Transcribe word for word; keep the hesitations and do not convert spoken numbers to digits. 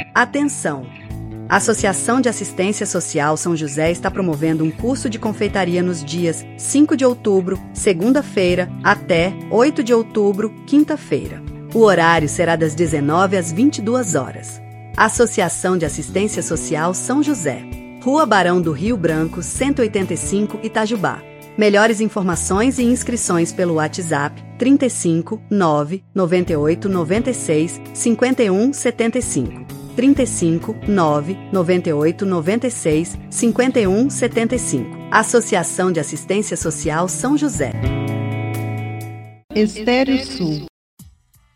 Atenção! A Associação de Assistência Social São José está promovendo um curso de confeitaria nos dias cinco de outubro, segunda-feira, até oito de outubro, quinta-feira. O horário será das dezenove às vinte e duas horas. Associação de Assistência Social São José, Rua Barão do Rio Branco, cento e oitenta e cinco, Itajubá. Melhores informações e inscrições pelo WhatsApp trinta e cinco, nove, noventa e oito, noventa e seis, cinquenta e um, setenta e cinco. trinta e cinco, nove, noventa e oito, noventa e seis, cinquenta e um, setenta e cinco. Associação de Assistência Social São José. Estéreo Sul.